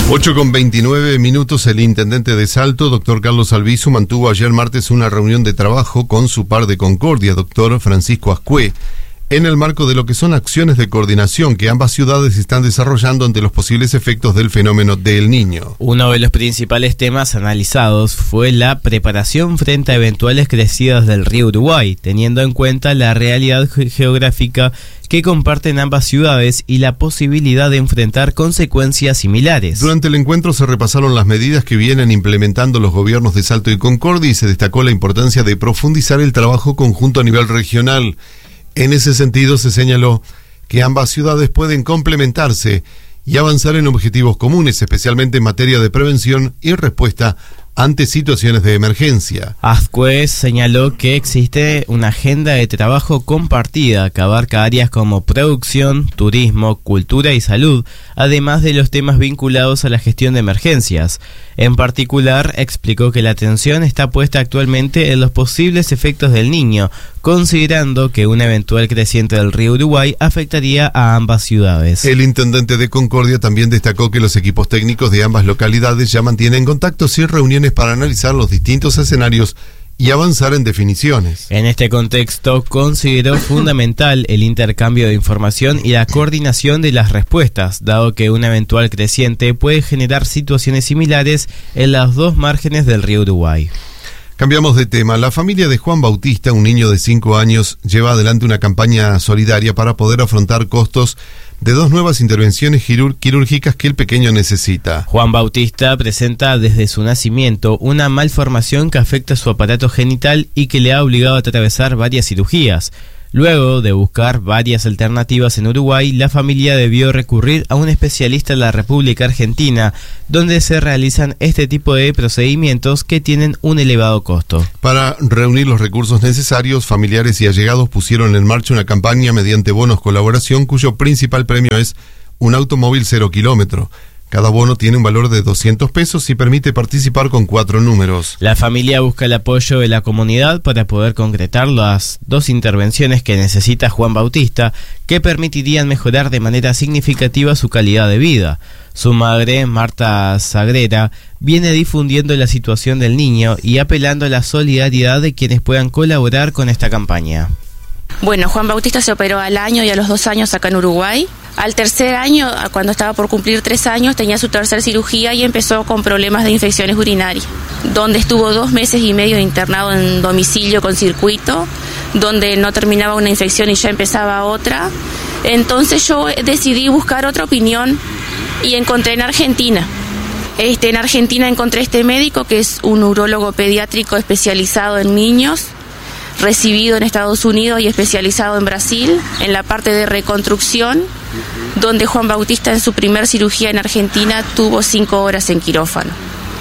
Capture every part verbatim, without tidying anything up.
ocho con veintinueve minutos, el intendente de Salto, doctor Carlos Albizu, mantuvo ayer martes una reunión de trabajo con su par de Concordia, doctor Francisco Ascué, en el marco de lo que son acciones de coordinación que ambas ciudades están desarrollando ante los posibles efectos del fenómeno del Niño. Uno de los principales temas analizados fue la preparación frente a eventuales crecidas del río Uruguay, teniendo en cuenta la realidad geográfica que comparten ambas ciudades y la posibilidad de enfrentar consecuencias similares. Durante el encuentro se repasaron las medidas que vienen implementando los gobiernos de Salto y Concordia y se destacó la importancia de profundizar el trabajo conjunto a nivel regional. En ese sentido se señaló que ambas ciudades pueden complementarse y avanzar en objetivos comunes, especialmente en materia de prevención y respuesta ante situaciones de emergencia. Ascué señaló que existe una agenda de trabajo compartida que abarca áreas como producción, turismo, cultura y salud, además de los temas vinculados a la gestión de emergencias. En particular, explicó que la atención está puesta actualmente en los posibles efectos del Niño, considerando que una eventual creciente del río Uruguay afectaría a ambas ciudades. El intendente de Concordia también destacó que los equipos técnicos de ambas localidades ya mantienen contactos y reuniones para analizar los distintos escenarios y avanzar en definiciones. En este contexto, consideró fundamental el intercambio de información y la coordinación de las respuestas, dado que una eventual creciente puede generar situaciones similares en los dos márgenes del río Uruguay. Cambiamos de tema. La familia de Juan Bautista, un niño de cinco años, lleva adelante una campaña solidaria para poder afrontar costos de dos nuevas intervenciones quirúr- quirúrgicas que el pequeño necesita. Juan Bautista presenta desde su nacimiento una malformación que afecta su aparato genital y que le ha obligado a atravesar varias cirugías. Luego de buscar varias alternativas en Uruguay, la familia debió recurrir a un especialista en la República Argentina, donde se realizan este tipo de procedimientos que tienen un elevado costo. Para reunir los recursos necesarios, familiares y allegados pusieron en marcha una campaña mediante bonos colaboración cuyo principal premio es un automóvil cero kilómetro. Cada bono tiene un valor de doscientos pesos y permite participar con cuatro números. La familia busca el apoyo de la comunidad para poder concretar las dos intervenciones que necesita Juan Bautista, que permitirían mejorar de manera significativa su calidad de vida. Su madre, Marta Sagrera, viene difundiendo la situación del niño y apelando a la solidaridad de quienes puedan colaborar con esta campaña. Bueno, Juan Bautista se operó al año y a los dos años acá en Uruguay. Al tercer año, cuando estaba por cumplir tres años, tenía su tercera cirugía y empezó con problemas de infecciones urinarias, donde estuvo dos meses y medio internado en domicilio con circuito, donde no terminaba una infección y ya empezaba otra. Entonces yo decidí buscar otra opinión y encontré en Argentina. Este, en Argentina encontré este médico que es un urólogo pediátrico especializado en niños, recibido en Estados Unidos y especializado en Brasil, en la parte de reconstrucción, donde Juan Bautista en su primer cirugía en Argentina tuvo cinco horas en quirófano.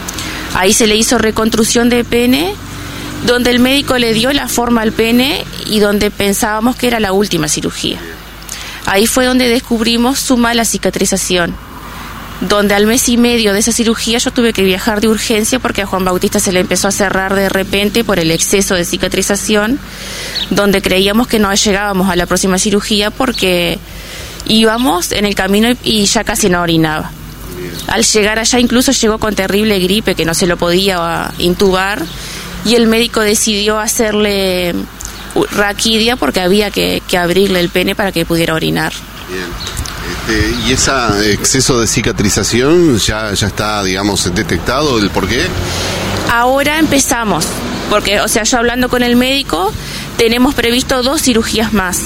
Ahí se le hizo reconstrucción de pene, donde el médico le dio la forma al pene y donde pensábamos que era la última cirugía. Ahí fue donde descubrimos su mala cicatrización, donde al mes y medio de esa cirugía yo tuve que viajar de urgencia porque a Juan Bautista se le empezó a cerrar de repente por el exceso de cicatrización, donde creíamos que no llegábamos a la próxima cirugía porque íbamos en el camino y ya casi no orinaba. Al llegar allá incluso llegó con terrible gripe que no se lo podía intubar y el médico decidió hacerle raquidia porque había que, que abrirle el pene para que pudiera orinar. Bien. Este, ¿Y ese exceso de cicatrización ya, ya está, digamos, detectado el por qué? Ahora empezamos, porque, o sea, yo hablando con el médico, tenemos previsto dos cirugías más,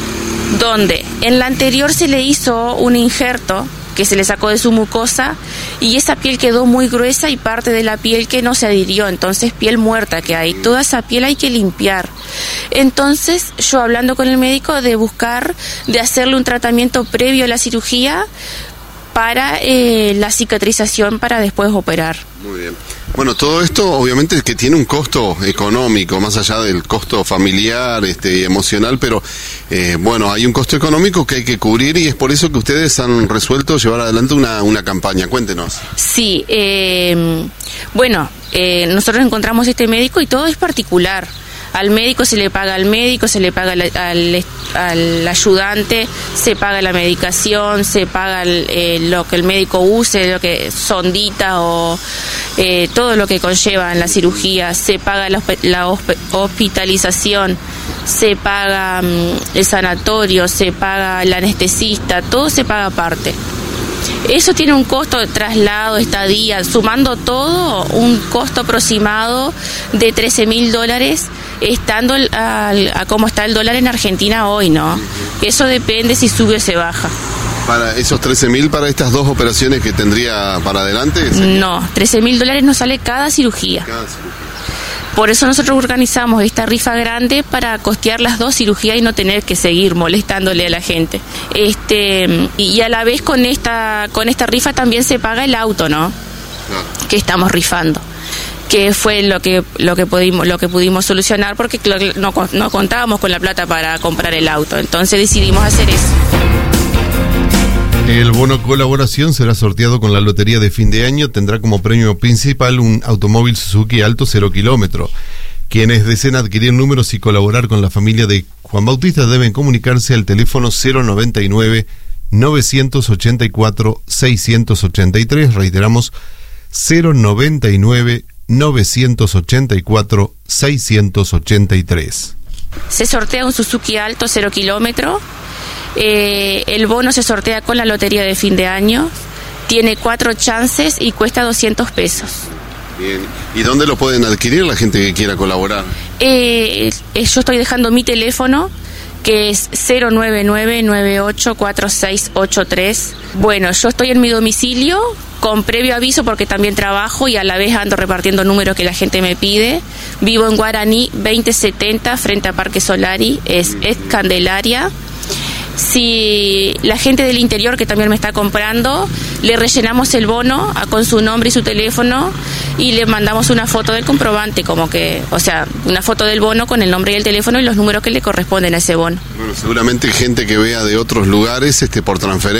donde en la anterior se le hizo un injerto que se le sacó de su mucosa y esa piel quedó muy gruesa y parte de la piel que no se adhirió, entonces piel muerta que hay, toda esa piel hay que limpiar. Entonces yo hablando con el médico de buscar, de hacerle un tratamiento previo a la cirugía para eh, la cicatrización para después operar. Muy bien. Bueno, todo esto obviamente que tiene un costo económico, más allá del costo familiar, este, emocional, pero eh, bueno, hay un costo económico que hay que cubrir y es por eso que ustedes han resuelto llevar adelante una, una campaña. Cuéntenos. Sí, eh, bueno, eh, nosotros encontramos este médico y todo es particular. Al médico se le paga al médico, se le paga al, al, al ayudante, se paga la medicación, se paga el, eh, lo que el médico use, lo que sondita o eh, todo lo que conlleva en la cirugía, se paga la, la hospitalización, se paga um, el sanatorio, se paga el anestesista, todo se paga aparte. Eso tiene un costo de traslado, estadía, sumando todo, un costo aproximado de trece mil dólares, estando al, al, a cómo está el dólar en Argentina hoy, ¿no? Eso depende si sube o se baja. ¿Para esos trece mil para estas dos operaciones que tendría para adelante? ¿Sería? No, trece mil dólares nos sale cada cirugía. Cada cirugía. Por eso nosotros organizamos esta rifa grande para costear las dos cirugías y no tener que seguir molestándole a la gente. Este y a la vez con esta con esta rifa también se paga el auto, ¿no? Claro. Que estamos rifando, que fue lo que lo que pudimos lo que pudimos solucionar porque no, no contábamos con la plata para comprar el auto, entonces decidimos hacer eso. El bono colaboración será sorteado con la lotería de fin de año. Tendrá como premio principal un automóvil Suzuki Alto cero kilómetro. Quienes deseen adquirir números y colaborar con la familia de Juan Bautista deben comunicarse al teléfono cero noventa y nueve, novecientos ochenta y cuatro, seiscientos ochenta y tres. Reiteramos, cero noventa y nueve, novecientos ochenta y cuatro, seiscientos ochenta y tres. Se sortea un Suzuki Alto cero kilómetro. Eh, el bono se sortea con la lotería de fin de año, tiene cuatro chances y cuesta doscientos pesos. Bien. ¿Y dónde lo pueden adquirir la gente que quiera colaborar? Eh, eh, yo estoy dejando mi teléfono, que es cero nueve nueve, nueve ocho cuatro seis ocho tres. Bueno, yo estoy en mi domicilio con previo aviso porque también trabajo y a la vez ando repartiendo números que la gente me pide. Vivo en Guaraní veinte setenta frente a Parque Solari, es, es Candelaria. Si la gente del interior que también me está comprando, le rellenamos el bono a, con su nombre y su teléfono y le mandamos una foto del comprobante, como que, o sea, una foto del bono con el nombre y el teléfono y los números que le corresponden a ese bono. Bueno, seguramente gente que vea de otros lugares este por transferencia